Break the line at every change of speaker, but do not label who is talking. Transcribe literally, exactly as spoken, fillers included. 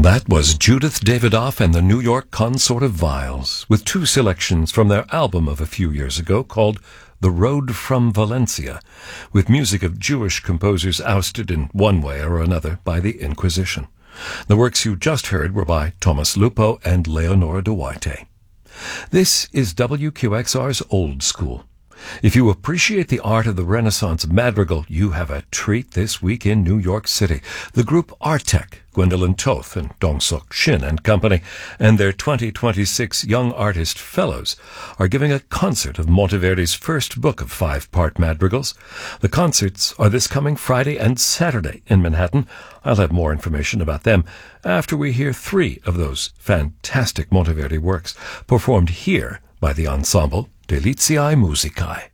That was Judith Davidoff and the New York Consort of Viols, with two selections from their album of a few years ago called The Road from Valencia, with music of Jewish composers ousted in one way or another by the Inquisition. The works you just heard were by Thomas Lupo and Leonora Duarte. This is W Q X R's Old School. If you appreciate the art of the Renaissance madrigal, you have a treat this week in New York City. The group Artek, Gwendolyn Toth and Dong-Suk Shin and Company, and their twenty twenty-six Young Artist Fellows are giving a concert of Monteverdi's first book of five-part madrigals. The concerts are this coming Friday and Saturday in Manhattan. I'll have more information about them after we hear three of those fantastic Monteverdi works performed here by the ensemble Deliziae Musicae.